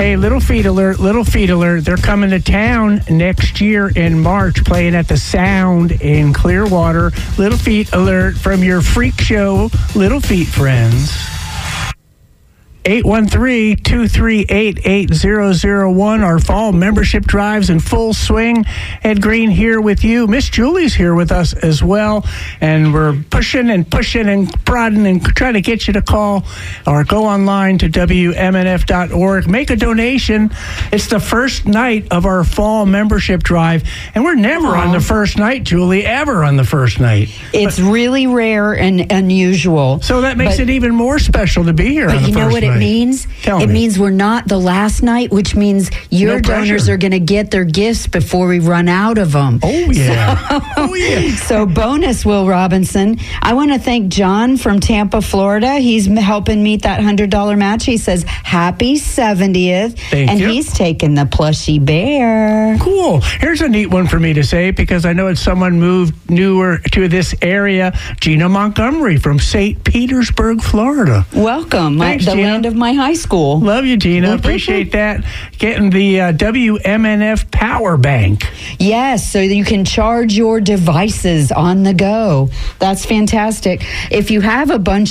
Hey, Little Feet Alert, Little Feet Alert. They're coming to town next year in March, playing at the Sound in Clearwater. Little Feet Alert from your freak show, Little Feet Friends. 813-238-8001. Our fall membership drives in full swing. Ed Green here with you. Miss Julie's here with us as well. And we're pushing and prodding and trying to get you to call or go online to WMNF.org. Make a donation. It's the first night of our fall membership drive. And we're never on the first night, Julie, ever on the first night. It's really rare and unusual. So that makes it even more special to be here on the first night. But you know what it means? It means we're not the last night, which means your donors are going to get their gifts before we run out of them. Oh, yeah. So bonus, Will Robinson. I want to thank John from Tampa, Florida. He's helping meet that $100 match. He says, happy 70th. Thank you. He's taking the plushy bear. Cool. Here's a neat one for me to say because I know it's someone moved newer to this area. Gina Montgomery from St. Petersburg, Florida. Welcome. Thanks, the Gina. land of my high school. Love you, Gina. Appreciate that. Getting the WMNF Power Bank. Yes, so you can charge your devices on the go. That's fantastic. If you have a bunch